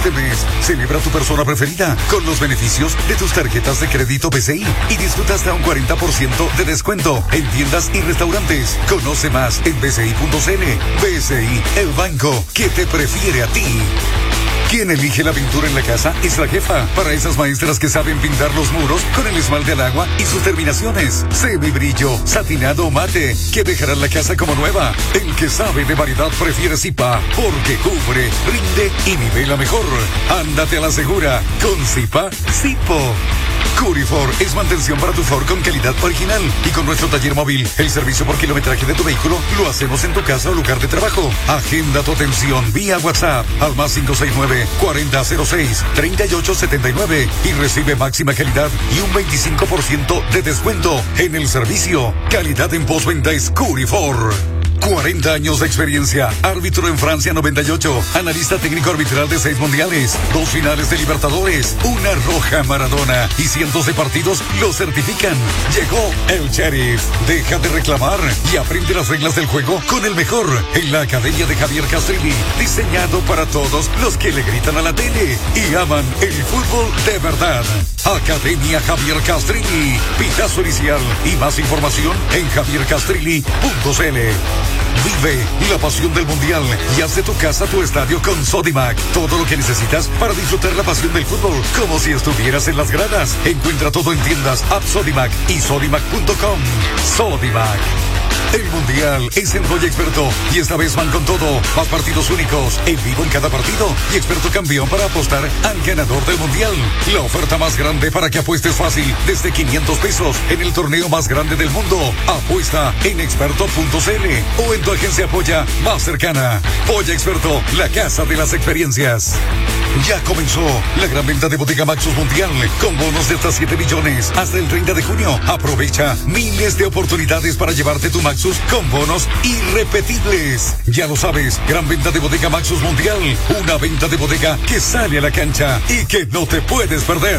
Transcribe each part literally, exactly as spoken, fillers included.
Este mes, celebra tu persona preferida con los beneficios de tus tarjetas de crédito B C I y disfruta hasta un cuarenta por ciento de descuento en tiendas y restaurantes. Conoce más en b c i punto c l. B C I, el banco que te prefiere a ti. Quien elige la pintura en la casa es la jefa. Para esas maestras que saben pintar los muros con el esmalte al agua y sus terminaciones, semibrillo, satinado o mate, que dejarán la casa como nueva. El que sabe de variedad prefiere Zipa, porque cubre, rinde y nivela mejor. Ándate a la segura con Zipa Zipo. Curifor es mantención para tu Ford con calidad original. Y con nuestro taller móvil, el servicio por kilometraje de tu vehículo lo hacemos en tu casa o lugar de trabajo. Agenda tu atención vía WhatsApp al más cinco seis nueve, cuarenta cero seis, treinta y ocho setenta y nueve y recibe máxima calidad y un veinticinco por ciento de descuento en el servicio. Calidad en postventa es Curifor. cuarenta años de experiencia, árbitro en Francia noventa y ocho, analista técnico arbitral de seis mundiales, dos finales de Libertadores, una roja Maradona y cientos de partidos lo certifican. Llegó el Sheriff. Deja de reclamar y aprende las reglas del juego con el mejor en la Academia de Javier Castrilli, diseñado para todos los que le gritan a la tele y aman el fútbol de verdad. Academia Javier Castrilli, pitazo inicial y más información en javier castrilli punto c l. Vive la pasión del mundial y haz de tu casa tu estadio con Sodimac. Todo lo que necesitas para disfrutar la pasión del fútbol, como si estuvieras en las gradas. Encuentra todo en tiendas App Sodimac y sodimac punto com. Sodimac. El mundial es en Joya Experto y esta vez van con todo. Más partidos únicos, en vivo en cada partido y experto campeón para apostar al ganador del mundial. La oferta más grande para que apuestes fácil desde quinientos pesos en el torneo más grande del mundo. Apuesta en experto punto c l o en tu agencia Polla más cercana. Polla Experto, la casa de las experiencias. Ya comenzó la gran venta de Bodega Maxus Mundial con bonos de hasta siete millones hasta el treinta de junio. Aprovecha miles de oportunidades para llevarte tu Maxus con bonos irrepetibles. Ya lo sabes, gran venta de Bodega Maxus Mundial, una venta de bodega que sale a la cancha y que no te puedes perder.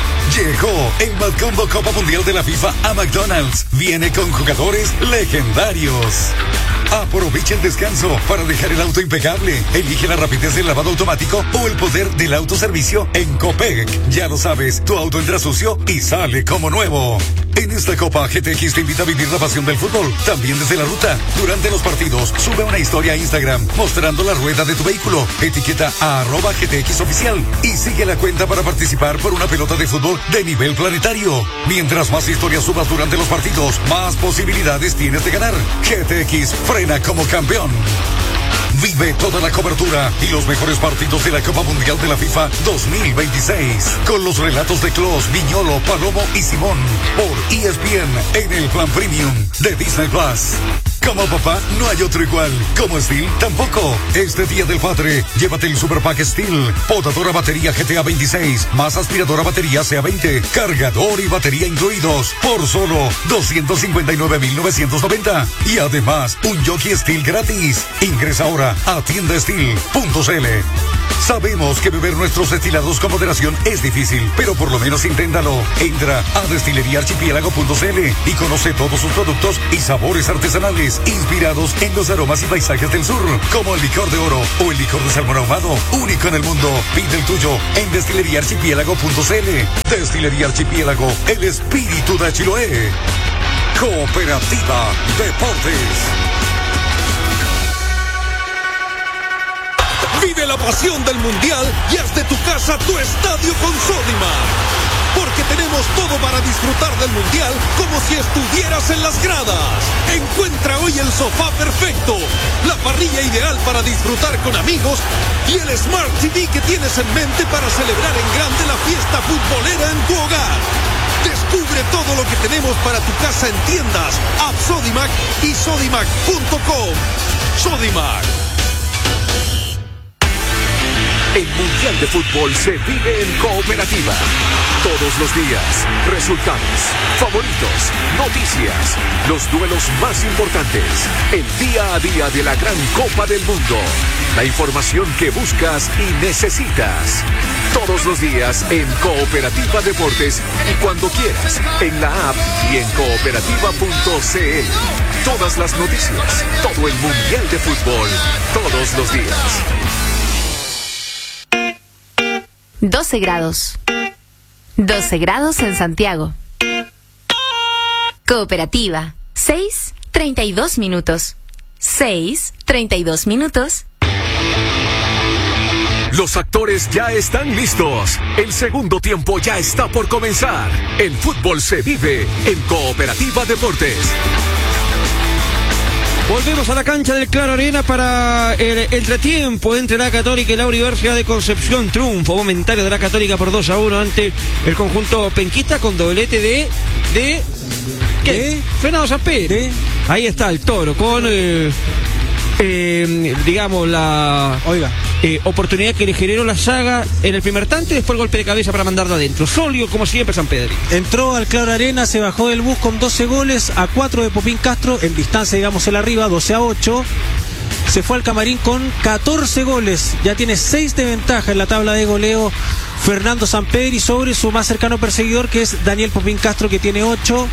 Llegó el Malcombo Copa Mundial de la FIFA a McDonald's. Viene con jugadores legendarios. Aprovecha el descanso para dejar el auto impecable. Elige la rapidez del lavado automático o el poder del autoservicio en Copec. Ya lo sabes, tu auto entra sucio y sale como nuevo. En esta Copa, G T X te invita a vivir la pasión del fútbol, también desde la ruta. Durante los partidos, sube una historia a Instagram mostrando la rueda de tu vehículo. Etiqueta a arroba G T X oficial y sigue la cuenta para participar por una pelota de fútbol de nivel planetario. Mientras más historias subas durante los partidos, más posibilidades tienes de ganar. G T X frena como campeón. Vive toda la cobertura y los mejores partidos de la Copa Mundial de la FIFA dos mil veintiséis con los relatos de Klos, Viñolo, Palomo y Simón por E S P N en el plan premium de Disney Plus. Como papá, no hay otro igual. Como Steel, tampoco. Este Día del Padre, llévate el Super Pack Steel. Podadora batería G T A veintiséis, más aspiradora batería C A veinte, cargador y batería incluidos, por solo doscientos cincuenta y nueve mil novecientos noventa. Y además, un jockey Steel gratis. Ingresa ahora a tienda steel punto c l. Sabemos que beber nuestros destilados con moderación es difícil, pero por lo menos inténtalo. Entra a destilería archipiélago punto c l y conoce todos sus productos y sabores artesanales inspirados en los aromas y paisajes del sur, como el licor de oro o el licor de salmón ahumado, único en el mundo. Pide el tuyo en destilería archipiélago punto c l. Destilería Archipiélago, el espíritu de Chiloé. Cooperativa Deportes. Vive la pasión del mundial y haz de tu casa tu estadio con Sodimac. Porque tenemos todo para disfrutar del mundial como si estuvieras en las gradas. Encuentra hoy el sofá perfecto, la parrilla ideal para disfrutar con amigos y el Smart T V que tienes en mente para celebrar en grande la fiesta futbolera en tu hogar. Descubre todo lo que tenemos para tu casa en tiendas, App Sodimac y sodimac punto com. Sodimac. El Mundial de Fútbol se vive en Cooperativa. Todos los días, resultados, favoritos, noticias, los duelos más importantes, el día a día de la gran Copa del Mundo, la información que buscas y necesitas. Todos los días en Cooperativa Deportes y cuando quieras, en la app y en cooperativa punto c l. Todas las noticias, todo el Mundial de Fútbol, todos los días. doce grados. doce grados en Santiago. Cooperativa, seis, treinta y dos minutos. seis, treinta y dos minutos. Los actores ya están listos. El segundo tiempo ya está por comenzar. El fútbol se vive en Cooperativa Deportes. Volvemos a la cancha del Claro Arena para el entretiempo entre la Católica y la Universidad de Concepción. Triunfo momentario de la Católica por dos a uno ante el conjunto penquista con doblete de... de ¿qué? ¿De? Fernando Sampedri. Ahí está el Toro con... Eh, eh, digamos la... Oiga. Eh, oportunidad que le generó la saga en el primer tanto y después el golpe de cabeza para mandarla adentro. Sólido como siempre Sampedri. Entró al Claro Arena, se bajó del bus con doce goles a cuatro de Popín Castro, en distancia digamos el arriba, doce a ocho. Se fue al camarín con catorce goles, ya tiene seis de ventaja en la tabla de goleo Fernando Sampedri sobre su más cercano perseguidor, que es Daniel Popín Castro, que tiene ocho.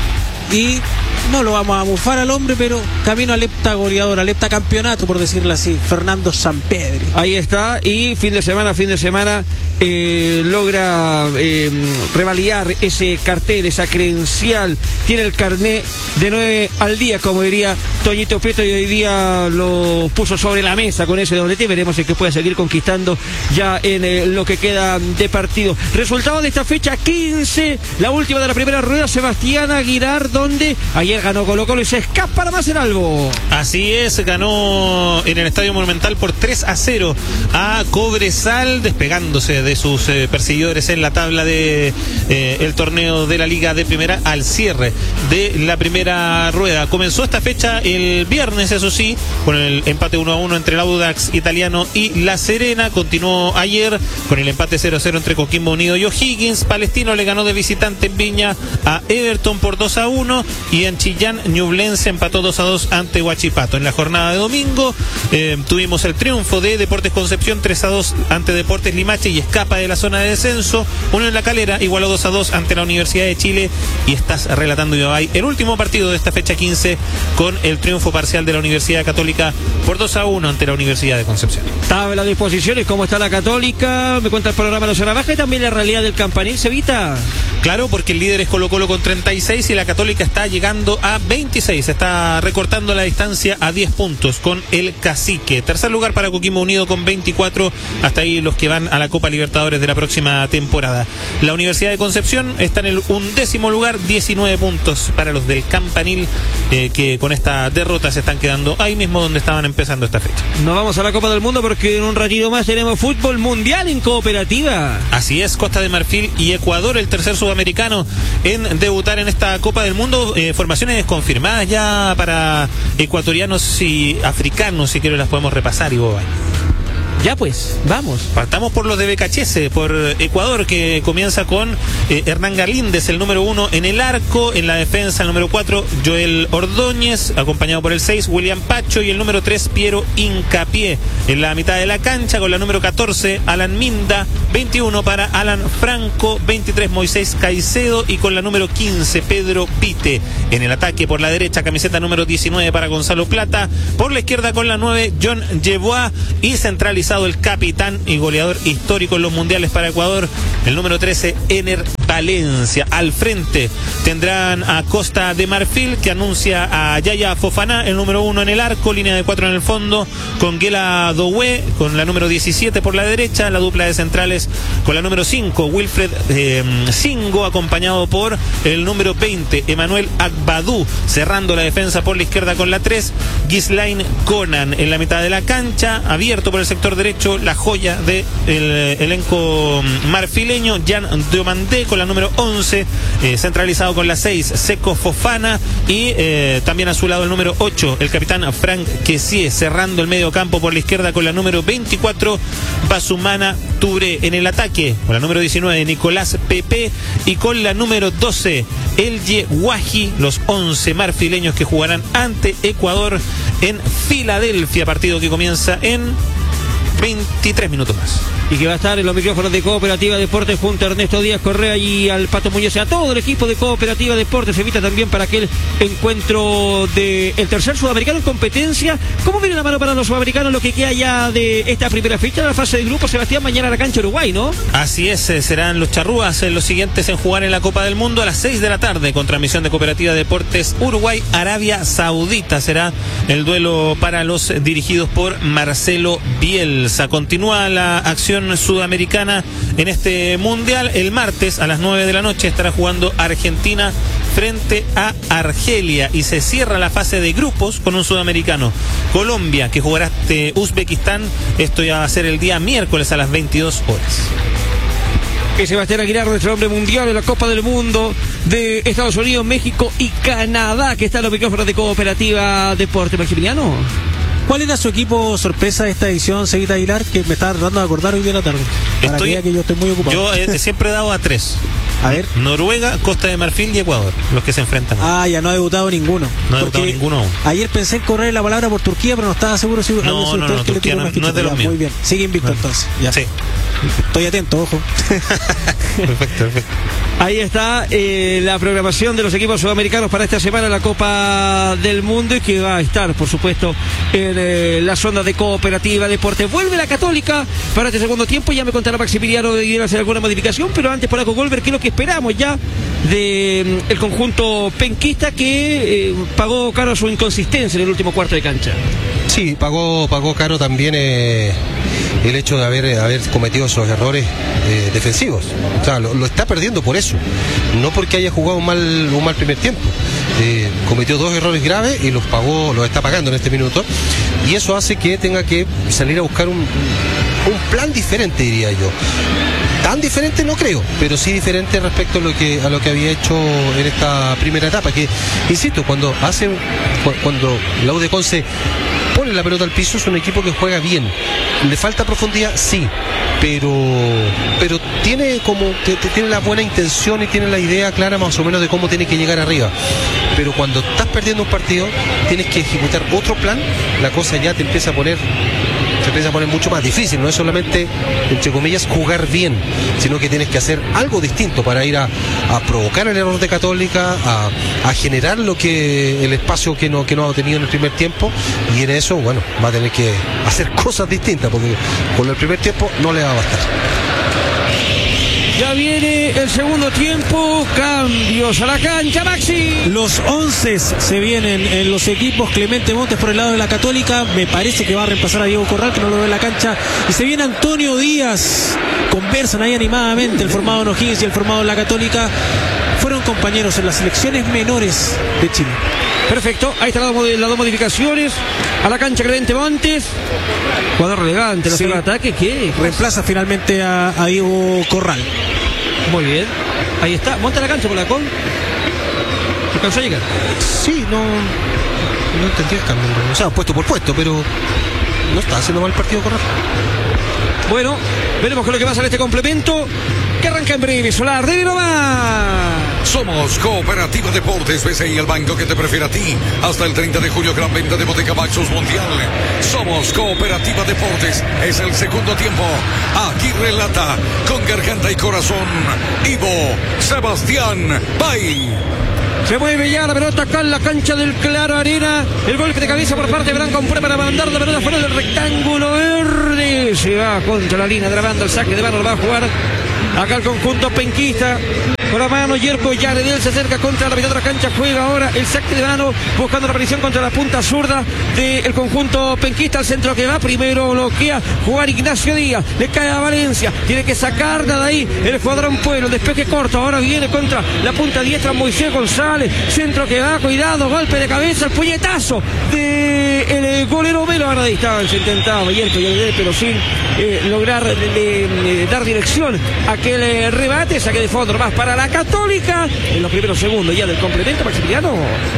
Y no lo vamos a bufar al hombre, pero camino al heptagoleador, al heptacampeonato, por decirlo así, Fernando Sampedri. Ahí está, y fin de semana, fin de semana eh, logra eh, revalidar ese cartel, esa credencial. Tiene el carné de nueve al día, como diría Toñito Prieto, y hoy día lo puso sobre la mesa con ese doblete. Veremos si es que puede seguir conquistando ya en eh, lo que queda de partido. Resultado de esta fecha quince, la última de la primera rueda, Sebastián Aguilar, donde ayer ganó Colo Colo y se escapa a más en algo. Así es, ganó en el Estadio Monumental por tres a cero a Cobresal, despegándose de sus eh, perseguidores en la tabla de eh, el torneo de la Liga de Primera al cierre de la primera rueda. Comenzó esta fecha el viernes, eso sí, con el empate uno a uno entre el Audax Italiano y La Serena. Continuó ayer con el empate cero a cero entre Coquimbo Unido y O'Higgins. Palestino le ganó de visitante en Viña a Everton por dos a uno, y en Chillán Ñublense empató dos a dos ante Huachipato. En la jornada de domingo eh, tuvimos el triunfo de Deportes Concepción tres a dos ante Deportes Limache y escapa de la zona de descenso. Uno en La Calera igualó dos a dos ante la Universidad de Chile, y estás relatando, Ibai, el último partido de esta fecha quince con el triunfo parcial de la Universidad Católica por dos a uno ante la Universidad de Concepción. Tabla de disposiciones, ¿cómo está la Católica? Me cuenta el programa de la zona baja y también la realidad del Campanil, Cevita. Claro, porque el líder es Colo Colo con treinta y seis y la Católica está llegando a veintiséis, está recortando la distancia a diez puntos con el Cacique. Tercer lugar para Coquimbo Unido con veinticuatro, hasta ahí los que van a la Copa Libertadores de la próxima temporada. La Universidad de Concepción está en el undécimo lugar, diecinueve puntos para los del Campanil, eh, que con esta derrota se están quedando ahí mismo donde estaban empezando esta fecha. Nos vamos a la Copa del Mundo porque en un ratito más tenemos fútbol mundial en Cooperativa. Así es, Costa de Marfil y Ecuador, el tercer sudamericano en debutar en esta Copa del Mundo. Eh, formaciones confirmadas ya para ecuatorianos y africanos, si quiero las podemos repasar, y Boba. Ya pues, vamos. Partamos por los de Becachese, por Ecuador, que comienza con eh, Hernán Galíndez, el número uno en el arco. En la defensa, el número cuatro, Joel Ordóñez, acompañado por el seis, William Pacho, y el número tres, Piero Hincapié. En la mitad de la cancha, con la número catorce, Alan Minda, veintiuno para Alan Franco, veintitrés, Moisés Caicedo, y con la número quince, Pedro Pite. En el ataque, por la derecha, camiseta número diecinueve para Gonzalo Plata. Por la izquierda, con la nueve, John Yeboah, y centralizado el capitán y goleador histórico en los mundiales para Ecuador, el número trece, Ener Valencia. Al frente tendrán a Costa de Marfil, que anuncia a Yaya Fofana, el número uno en el arco, línea de cuatro en el fondo, con Guela Doué, con la número diecisiete por la derecha, la dupla de centrales con la número cinco, Wilfred eh, Singo, acompañado por el número veinte, Emanuel Agbadú, cerrando la defensa por la izquierda con la tres, Ghislain Conan. En la mitad de la cancha, abierto por el sector derecho, la joya del de elenco marfileño, Jan Diomandé, con la número once, eh, centralizado con la seis, Seco Fofana, y eh, también a su lado el número ocho, el capitán Frank Kessie, cerrando el medio campo por la izquierda con la número veinticuatro, Basumana Touré. En el ataque, con la número diecinueve, Nicolás Pepe, y con la número doce, Elye Wahi, los once marfileños que jugarán ante Ecuador en Filadelfia, partido que comienza en veintitrés minutos más. Y que va a estar en los micrófonos de Cooperativa Deportes junto a Ernesto Díaz Correa y al Pato Muñoz, a todo el equipo de Cooperativa Deportes. Se invita también para aquel encuentro del de tercer sudamericano en competencia. ¿Cómo viene la mano para los sudamericanos lo que queda ya de esta primera fecha de la fase de grupo, Sebastián? Mañana a la cancha Uruguay, ¿no? Así es, serán los charrúas los siguientes en jugar en la Copa del Mundo a las seis de la tarde con transmisión de Cooperativa Deportes Uruguay, Arabia Saudita. Será el duelo para los dirigidos por Marcelo Bielsa. Continúa la acción sudamericana en este mundial. El martes a las nueve de la noche estará jugando Argentina frente a Argelia y se cierra la fase de grupos con un sudamericano, Colombia, que jugará ante Uzbekistán. Esto ya va a ser el día miércoles a las veintidós horas. Que Sebastián Aguilar, nuestro hombre mundial en la Copa del Mundo de Estados Unidos, México y Canadá, que está en los micrófonos de Cooperativa Deporte. Maximiliano, ¿cuál era su equipo sorpresa de esta edición, Seguita Aguilar, que me estaba tratando de acordar hoy de la tarde? Para estoy, que, que yo estoy muy ocupado. Yo eh, siempre he dado a tres. A ver. Noruega, Costa de Marfil y Ecuador, los que se enfrentan. Ah, ya no ha debutado ninguno. No ha debutado ninguno aún. Ayer pensé en correr la palabra por Turquía, pero no estaba seguro si... No, no, no, no, Turquía no, no es de los míos. Muy bien, sigue invicto bueno. Entonces. Ya. Sí. Estoy atento, ojo. Perfecto, perfecto. Ahí está eh, la programación de los equipos sudamericanos para esta semana en la Copa del Mundo, y que va a estar, por supuesto, en eh, la zona de Cooperativa Deportes. Vuelve la Católica para este segundo tiempo. Ya me contará Maximiliano de ir a hacer alguna modificación, pero antes por Aco Golver, ¿qué es lo que esperamos ya de mm, el conjunto penquista, que eh, pagó caro su inconsistencia en el último cuarto de cancha? Sí, pagó, pagó caro también eh, el hecho de haber, haber cometido esos errores eh, defensivos. O sea, lo, lo está perdiendo por eso, no porque haya jugado un mal, un mal primer tiempo. Eh, cometió dos errores graves y los pagó, los está pagando en este minuto, y eso hace que tenga que salir a buscar un, un plan diferente, diría yo. Tan diferente no creo, pero sí diferente respecto a lo que a lo que había hecho en esta primera etapa, que, insisto, cuando hace cuando la U de Conce pone la pelota al piso, es un equipo que juega bien. Le falta profundidad, sí, pero pero tiene como tiene la buena intención y tiene la idea clara más o menos de cómo tiene que llegar arriba. Pero cuando estás perdiendo un partido, tienes que ejecutar otro plan, la cosa ya te empieza a poner se empieza a poner mucho más difícil. No es solamente, entre comillas, jugar bien, sino que tienes que hacer algo distinto para ir a, a provocar el error de Católica, a, a generar lo que el espacio que no, que no ha tenido en el primer tiempo, y en eso, bueno, va a tener que hacer cosas distintas, porque con el primer tiempo no le va a bastar. Ya viene el segundo tiempo, cambios a la cancha, Maxi. Los once se vienen en los equipos. Clemente Montes por el lado de la Católica, me parece que va a reemplazar a Diego Corral, que no lo ve en la cancha, y se viene Antonio Díaz. Conversan ahí animadamente el formado en O'Higgins y el formado en la Católica. Fueron compañeros en las selecciones menores de Chile. Perfecto, ahí están las dos modificaciones. A la cancha Clemente Montes, jugador relevante, no sí. se va a ataque, ¿qué? Reemplaza finalmente a, a Diego Corral. Muy bien, ahí está, monta la cancha por la con. ¿Alcanzó a llegar? Sí, no, no entendí el cambio. O sea, puesto por puesto, pero no está haciendo mal el partido Corral. Bueno, veremos qué es lo que pasa en este complemento, que arranca en breve. Solar, de nomás. Somos Cooperativa Deportes B C I, el banco que te prefiere a ti. Hasta el treinta de julio, gran venta de Boteca Maxus Mundial. Somos Cooperativa Deportes. Es el segundo tiempo. Aquí relata con garganta y corazón Ivo Sebastián Bay. Se mueve ya la pelota acá en la cancha del Claro Arena. El golpe de cabeza por parte de Branco Ampure para mandar la pelota fuera del rectángulo verde. Se va contra la línea de la banda. El saque de mano lo va a jugar acá el conjunto penquista. Con la mano, Yerko Yaredel se acerca contra la mitad de la cancha. Juega ahora el saque de mano, buscando la presión contra la punta zurda del conjunto penquista. Al centro que va, primero bloquea jugar Ignacio Díaz. Le cae a Valencia, tiene que sacarla de ahí el cuadrón Pueblo. Despeje corto, ahora viene contra la punta diestra Moisés González. Centro que va, cuidado, golpe de cabeza, el puñetazo de el golero Melo. Ahora a distancia intentaba Yerko Yaredel, pero sin eh, lograr eh, eh, dar dirección a aquel eh, rebate. Saque de fondo más para la Católica en los primeros segundos ya del complemento, Maximiliano.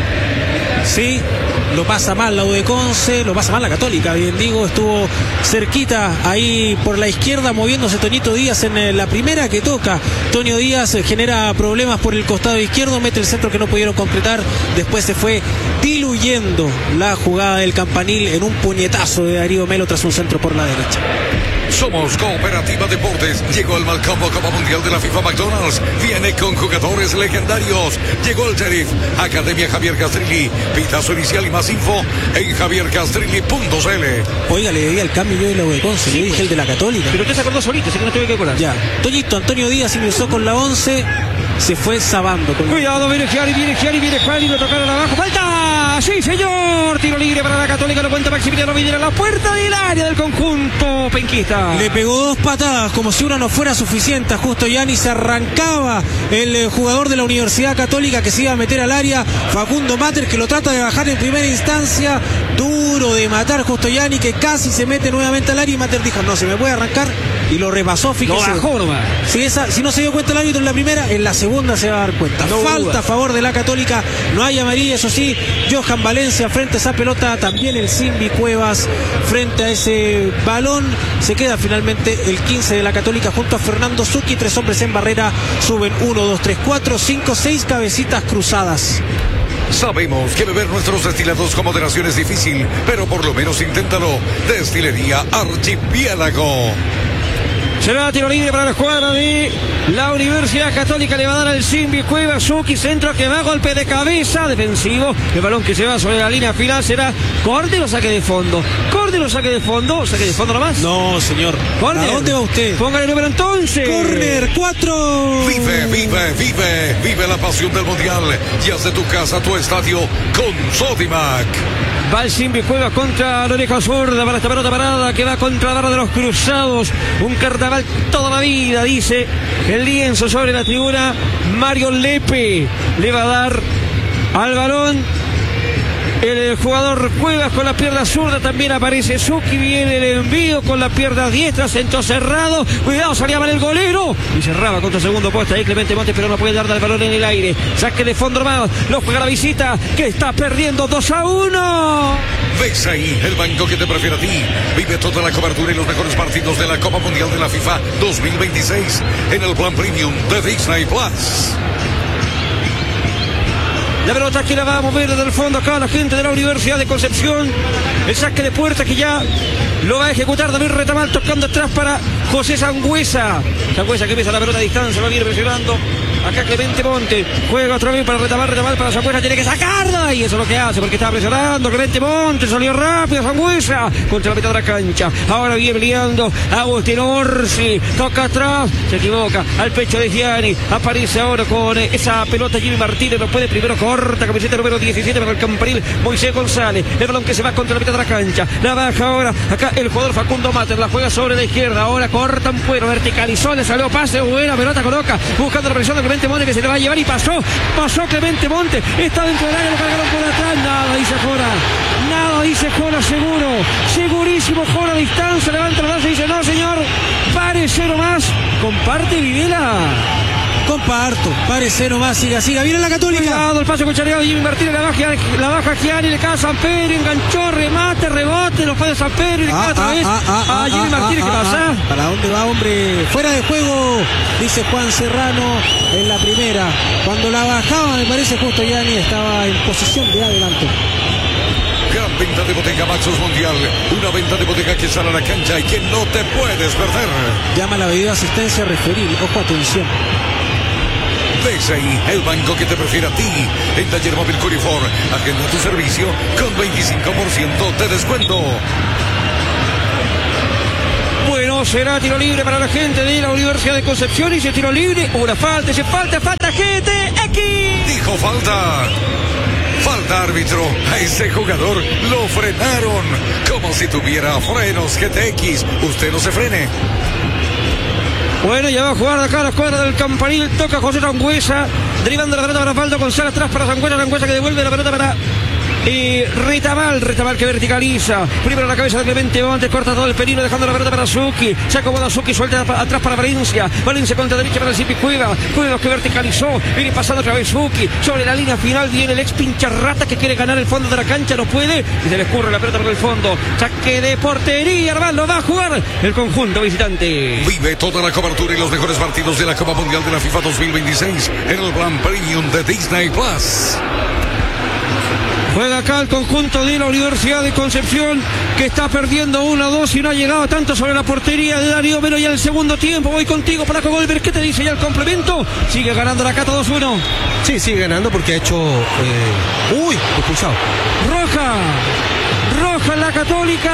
Sí, lo pasa mal la U de Conce, lo pasa mal la Católica, bien digo, estuvo cerquita ahí por la izquierda moviéndose Toñito Díaz en la primera que toca. Tonio Díaz genera problemas por el costado izquierdo, mete el centro que no pudieron completar, después se fue diluyendo destruyendo la jugada del Campanil en un puñetazo de Darío Melo tras un centro por la derecha. Somos Cooperativa Deportes. Llegó el Malcombo Copa Mundial de la FIFA McDonald's. Viene con jugadores legendarios. Llegó el Sheriff. Academia Javier Castrilli. Pitazo inicial y más info en javier castrilli punto c l. Oiga, le debía el cambio yo de la U de Conce, Sí, le dije pues. el de la Católica. Pero usted se acordó solito, así que no tuve que acordar. Ya. Toñito Antonio Díaz ingresó con la once, se fue sabando. Con... Cuidado, viene Gianni, viene Gianni, viene Gianni, lo tocaron abajo. ¡Falta! ¡Sí, señor! Tiro libre para la Católica, lo cuenta Maximiliano Videla, la puerta del área del conjunto penquista. Le pegó dos patadas, como si una no fuera suficiente. Justo Gianni se arrancaba el eh, jugador de la Universidad Católica que se iba a meter al área. Facundo Mater, que lo trata de bajar en primera instancia. Duro de matar Justo Gianni, que casi se mete nuevamente al área. Y Mater dijo, no, se me puede arrancar. Y lo repasó, fíjese. Lo bajó nomás. Si, esa, si no se dio cuenta el árbitro en la primera, en la segunda se va a dar cuenta. No Falta duda. a favor de la Católica. No hay amarilla, eso sí. Johan Valencia frente a esa pelota. También el Simbi Cuevas frente a ese balón. Se queda finalmente el quince de la Católica junto a Fernando Zucchi. Tres hombres en barrera. Suben uno, dos, tres, cuatro, cinco, seis cabecitas cruzadas. Sabemos que beber nuestros destilados con moderación es difícil, pero por lo menos inténtalo. Destilería Archipiélago. Será tiro libre para la escuadra de la Universidad Católica. Le va a dar al Simbi Cuevas. Zucchi, centro que va, golpe de cabeza, defensivo. El balón que se va sobre la línea final será corte o saque de fondo. Corte o saque de fondo. Saque de fondo nomás. No, señor. Corner. ¿A dónde va usted? Póngale el número entonces. Corner, cuatro. Vive, vive, vive, vive la pasión del Mundial. Y haz de tu casa tu estadio con Sodimac. Va el Simbi Cuevas contra la oreja zurda para esta pelota parada que va contra la barra de los cruzados. Un carnaval toda la vida, dice el lienzo sobre la tribuna. Mario Lepe le va a dar al balón el jugador Cuevas con la pierna zurda. También aparece Zucchi, viene el envío con la pierna diestra, centro cerrado, cuidado, salía mal el golero y cerraba contra el segundo puesto ahí Clemente Montes, pero no puede dar el balón en el aire. Saque de fondo más, lo juega la visita que está perdiendo dos a uno. Ves ahí el banco que te prefiere a ti. Vive toda la cobertura y los mejores partidos de la Copa Mundial de la FIFA dos mil veintiséis en el plan premium de Disney Plus. La pelota que la va a mover desde el fondo acá la gente de la Universidad de Concepción. El saque de puerta que ya lo va a ejecutar David Retamal, tocando atrás para José Sangüesa. Sangüesa que pesa la pelota a distancia, lo viene presionando. Acá Clemente Monte, juega otra vez para Retamal, Retamal para Sangüesa, tiene que sacarla y eso es lo que hace porque estaba presionando. Clemente Monte, salió rápido Sangüesa contra la mitad de la cancha. Ahora viene peleando Agustín Orsi, toca atrás, se equivoca al pecho de Gianni. Aparece ahora con esa pelota Jimmy Martínez, no puede, primero corta, camiseta número diecisiete para el Campanil, Moisés González, el balón que se va contra la mitad de la cancha, la baja ahora, acá el jugador Facundo Mater, la juega sobre la izquierda, ahora corta un puero, verticalizó, le salió pase, buena pelota, coloca, buscando la presión de Clemente Monte que se le va a llevar y pasó, pasó Clemente Monte, está dentro del área, lo cargaron por atrás, nada dice Jora, nada dice Jora, seguro, segurísimo Jora a distancia, levanta la brazo y dice, no señor, parece nomás, comparte Videla. Comparto, parece nomás, siga, siga, viene la Católica. Cuidado, el paso con Chargado, Jimmy Martínez, la baja, la baja Gianni, le cae a San Pedro, enganchó, remate, rebote, lo fue de San Pedro y le cae otra vez a Jimmy Martínez, ¿qué pasa? ¿Para dónde va, hombre? Fuera de juego, dice Juan Serrano en la primera. Cuando la bajaba, me parece justo Gianni estaba en posición de adelante. Gran venta de Bottega Maxus Mundial. Una venta de Bottega que sale a la cancha y que no te puedes perder. Llama la bebida asistencia referil. Ojo, atención. Ves ahí el banco que te prefiere a ti. En Taller Móvil Curifor. Agenda tu servicio con veinticinco por ciento de descuento. Bueno, será tiro libre para la gente de la Universidad de Concepción. Y se tiro libre. Una falta, se falta, falta G T X. Dijo falta. Falta árbitro, a ese jugador lo frenaron, como si tuviera frenos G T X, usted no se frene. Bueno, ya va a jugar acá la escuadra del Campanil, toca José Sangüesa, derivando la pelota para Osvaldo González, atrás para Sangüesa, Sangüesa que devuelve la pelota para y Retamal, Retamal que verticaliza, primero la cabeza de Clemente Montes, corta todo el perino dejando la pelota para Zucchi, se acomoda Zucchi, suelta atrás para Valencia, Valencia contra derecha para el Simbi Cuevas, Cuevas que verticalizó, viene pasando otra vez Zucchi, sobre la línea final viene el ex pincharrata que quiere ganar el fondo de la cancha, no puede, y se le escurre la pelota por el fondo, saque de portería, Armando, va a jugar el conjunto visitante. Vive toda la cobertura y los mejores partidos de la Copa Mundial de la FIFA dos mil veintiséis en el plan premium de Disney Plus. Juega acá el conjunto de la Universidad de Concepción, que está perdiendo uno a dos y no ha llegado tanto sobre la portería de Darío Melo ya en el segundo tiempo. Voy contigo, Flaco Goldberg. ¿Qué te dice ya el complemento? Sigue ganando la Cato dos uno. Sí, sigue ganando porque ha hecho... Eh... ¡Uy! Expulsado. Roja. Roja en la Católica.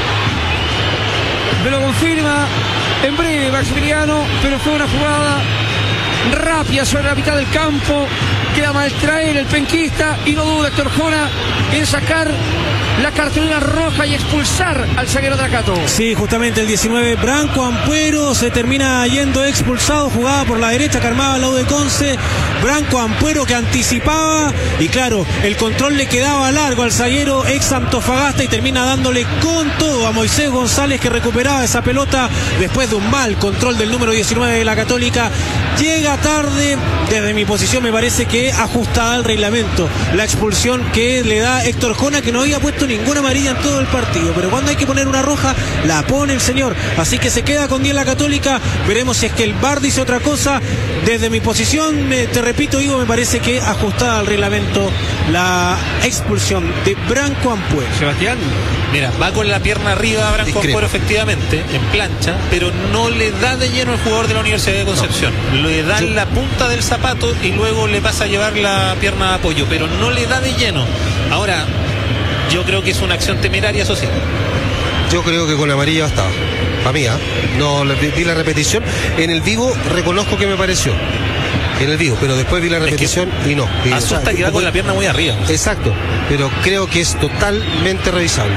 Me lo confirma en breve Maximiliano, pero fue una jugada rápida sobre la mitad del campo. Queda mal traer el penquista y no duda Héctor Jona en sacar la cartulina roja y expulsar al zaguero de Acato. Sí, justamente el diecinueve, Branco Ampuero, se termina yendo expulsado, jugada por la derecha que armaba la U de Conce. Branco Ampuero que anticipaba y claro, el control le quedaba largo al zaguero ex Antofagasta y termina dándole con todo a Moisés González, que recuperaba esa pelota después de un mal control del número diecinueve de la Católica. Llega tarde, desde mi posición me parece que ajustada al reglamento la expulsión que le da Héctor Jona, que no había puesto ninguna amarilla en todo el partido, pero cuando hay que poner una roja la pone el señor, así que se queda con diez la Católica. Veremos si es que el V A R dice otra cosa. Desde mi posición, me, te repito, Ivo, me parece que ajustada al reglamento la expulsión de Branco Ampuero. Sebastián, mira, va con la pierna arriba Branco Ampuero, efectivamente, en plancha, pero no le da de lleno el jugador de la Universidad de Concepción. No. Le da en la punta del zapato y luego le pasa a llevar la pierna de apoyo, pero no le da de lleno. Ahora, yo creo que es una acción temeraria, eso sí. Yo creo que con amarilla bastaba. Para mí, ¿eh? No vi la repetición. En el vivo reconozco que me pareció. En el vivo, pero después vi la repetición es que y no. Y, asusta, o sea, que va con la pierna muy arriba. Exacto, pero creo que es totalmente revisable.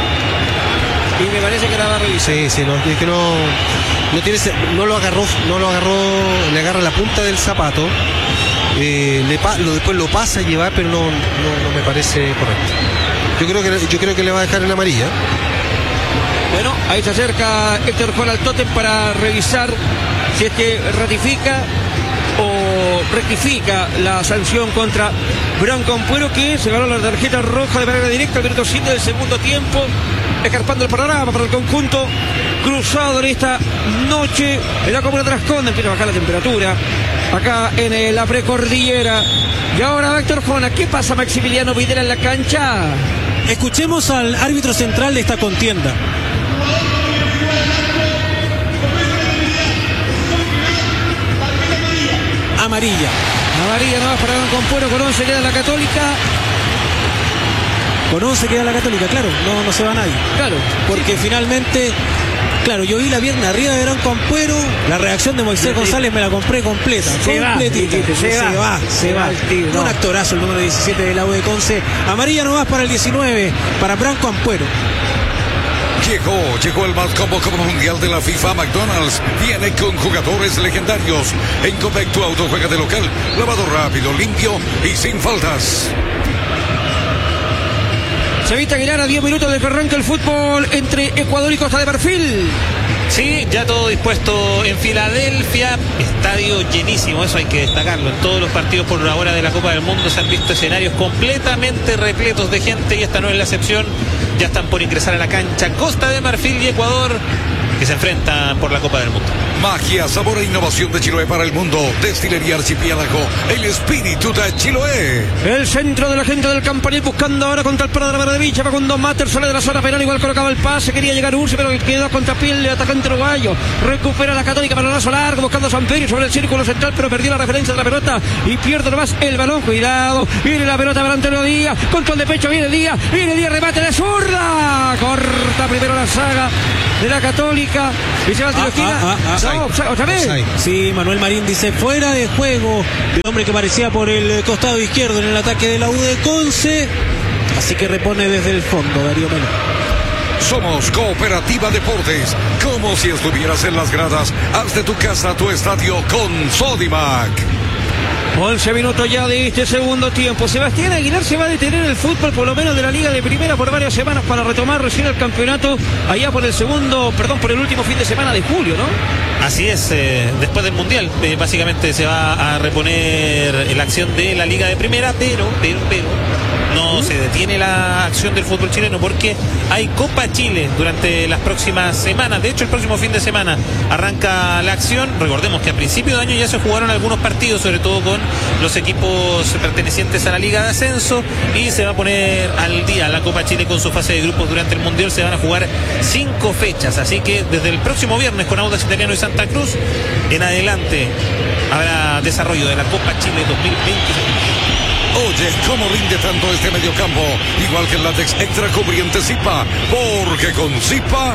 Y me parece que la va a revisar. Sí, sí, no, es que no, no tiene, no lo agarró, no lo agarró, le agarra la punta del zapato. Eh, le pa, lo, después lo pasa a llevar, pero no, no, no me parece correcto. Yo creo que yo creo que le va a dejar en amarilla. Bueno, ahí se acerca Héctor Jona al tótem para revisar si es que ratifica o rectifica la sanción contra Branco Ampuero, que se ganó la tarjeta roja de manera directa al minuto siete del segundo tiempo, escarpando el panorama para el conjunto cruzado en esta noche en la comuna de Trasconda. Empieza a bajar la temperatura acá en eh, la precordillera. Y ahora Héctor Jona, ¿qué pasa, Maximiliano Videla en la cancha? Escuchemos al árbitro central de esta contienda. Amarilla. Amarilla no va para Branco Ampuero, con once queda la Católica. Con once queda la Católica, claro, no, no se va nadie. Claro. Porque sí, finalmente, claro, yo vi la pierna arriba de Branco Ampuero, la reacción de Moisés sí, González me la compré completa. Se completita. Va, se, se, va, se va, se va. Tío, no. Un actorazo el número diecisiete de la U de Conce. Amarilla nomás para el diecinueve, para Branco Ampuero. Llegó, llegó el más combo como mundial de la FIFA. McDonald's viene con jugadores legendarios. En Copec tu auto juega de local, lavado rápido, limpio y sin faltas. Sevita Aguilar, a diez minutos de que arranca el fútbol entre Ecuador y Costa de Marfil. Sí, ya todo dispuesto en Filadelfia, estadio llenísimo, eso hay que destacarlo. En todos los partidos por ahora de la Copa del Mundo se han visto escenarios completamente repletos de gente y esta no es la excepción. Ya están por ingresar a la cancha Costa de Marfil y Ecuador, que se enfrentan por la Copa del Mundo. Magia, sabor e innovación de Chiloé para el mundo. Destilería Archipiélago, el espíritu de Chiloé. El centro de la gente del Campanil buscando ahora contra el Prado de la Maravilla. Va con dos Mater, sale de la zona penal, igual colocaba el pase. Quería llegar Ursi, pero quedó contra piel el atacante uruguayo. Recupera la Católica para el lazo largo, buscando a Samperio sobre el círculo central, pero perdió la referencia de la pelota y pierde nomás el balón. Cuidado, viene la pelota para Antonio Díaz. Control de pecho, viene Díaz, viene Díaz, remate de zurda. Corta primero la saga de la Católica y se va al tiro de esquina. Ah, ah, ah, no, ah, otra vez. Sí, Manuel Marín dice fuera de juego del hombre que parecía por el costado izquierdo en el ataque de la U de Conce. Así que repone desde el fondo Darío Melo. Somos Cooperativa Deportes. Como si estuvieras en las gradas. Haz de tu casa tu estadio con Sodimac. once minutos ya de este segundo tiempo. Sebastián Aguilar se va a detener el fútbol, por lo menos de la Liga de Primera, por varias semanas para retomar recién el campeonato allá por el segundo, perdón, por el último fin de semana de julio, ¿no? Así es, eh, después del Mundial, eh, básicamente se va a reponer la acción de la Liga de Primera, pero, pero, pero, no se detiene la acción del fútbol chileno porque hay Copa Chile durante las próximas semanas. De hecho, el próximo fin de semana arranca la acción. Recordemos que a principio de año ya se jugaron algunos partidos, sobre todo con los equipos pertenecientes a la Liga de Ascenso, y se va a poner al día la Copa Chile con su fase de grupos durante el Mundial. Se van a jugar cinco fechas, así que desde el próximo viernes con Audax Italiano y Santa Cruz en adelante habrá desarrollo de la Copa Chile dos mil veintiséis. Oye, ¿cómo rinde tanto este mediocampo? Igual que el látex extra cubriente Zipa, porque con Zipa,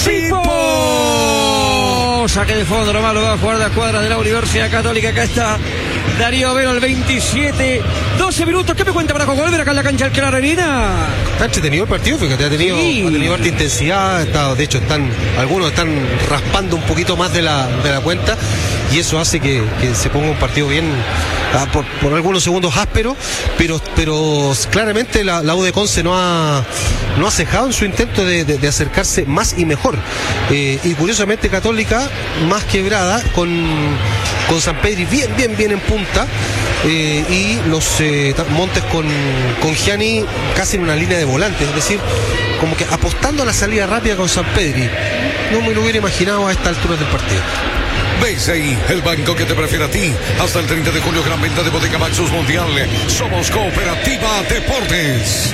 ¡Zipo! Saque de fondo, nomás lo va a jugar de cuadra de la Universidad Católica. Acá está Darío Vero, el veintisiete, doce minutos. ¿Qué me cuenta para volver acá en la cancha del Clara Arena? Está entretenido el partido, fíjate, ha tenido, Sí. ha tenido harta intensidad, está, de hecho están, algunos están raspando un poquito más de la, de la cuenta, y eso hace que, que se ponga un partido bien, ah, por, por algunos segundos áspero, pero, pero claramente la, la U de Conce no ha, no ha cejado en su intento de, de, de acercarse más y mejor, eh, y curiosamente Católica más quebrada, con, con San Pedri bien, bien, bien en punta, eh, y los eh, Montes con, con Gianni casi en una línea de volante, es decir, como que apostando a la salida rápida con San Pedri. No me lo hubiera imaginado a esta altura del partido. B C I, el banco que te prefiere a ti. Hasta el treinta de julio, gran venta de Bodega Maxus Mundial. Somos Cooperativa Deportes.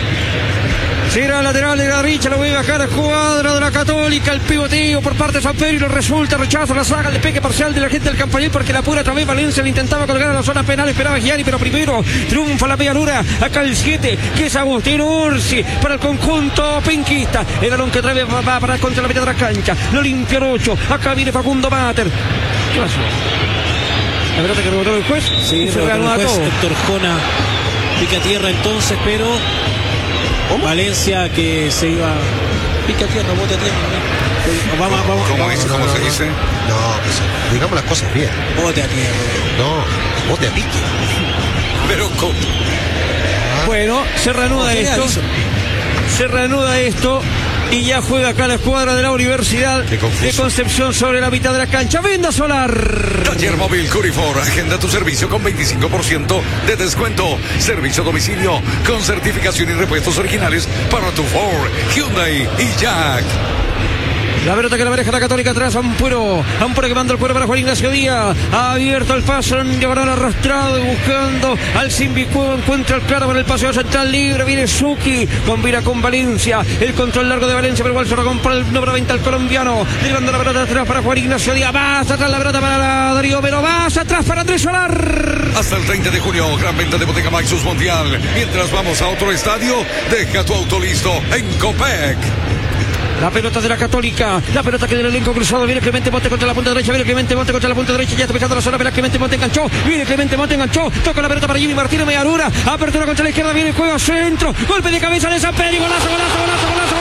Será lateral de la derecha, lo voy a bajar a cuadra de la Católica, el pivoteo por parte de San Pedro, resulta rechazo, la saga, el despegue parcial de la gente del Campañel, porque la pura otra vez Valencia le intentaba colgar a la zona penal, esperaba Gianni, pero primero triunfa la medialura, acá el siete, que es Agustino Orsi, para el conjunto penquista, el balón que otra vez va, va para contra la mitad de la cancha, lo limpia el ocho, acá viene Facundo Mater. ¿Qué pasó? La pelota que rebotó el juez, Sí, y se rebotó reanuda el juez, todo. Héctor Jona pica tierra entonces, pero Valencia que se iba pica tierra, bote a tierra, ¿no? Vamos, vamos, ¿Cómo, vamos, dice, ¿cómo se dice? No, pues, digamos las cosas bien. bote a tierra. No, bote a pique. Pero con... Bueno, se reanuda ¿Qué esto. hizo? Se reanuda esto y ya juega acá la escuadra de la Universidad Qué confuso. de Concepción sobre la mitad de la cancha. Venda Solar. Taller Móvil Curifor, agenda tu servicio con veinticinco por ciento de descuento. Servicio a domicilio con certificación y repuestos originales para tu Ford, Hyundai y Jack. La pelota que la maneja la Católica atrás, Ampuero. Ampuero que manda el puero para Juan Ignacio Díaz. Ha abierto el paso en diagonal arrastrado, buscando al Simbicuo. Encuentra el claro para el paseo central libre. Viene Suki, combina con Valencia. El control largo de Valencia, pero igual se lo compra el número veinte al colombiano. Derivando la pelota atrás para Juan Ignacio Díaz. Más atrás la pelota para Darío, pero más atrás para Andrés Solar. Hasta el treinta de junio, gran venta de Bodega Maxus Mundial. Mientras vamos a otro estadio, deja tu auto listo en Copec. La pelota de la Católica, la pelota que del elenco cruzado, viene Clemente Monte contra la punta derecha, viene Clemente Monte contra la punta derecha, ya está pisando la zona, pero Clemente Monte enganchó, viene Clemente Monte enganchó, toca la pelota para Jimmy Martínez, Mediarura, apertura contra la izquierda, viene el juego centro, golpe de cabeza de San Pedro, golazo, golazo, golazo, golazo.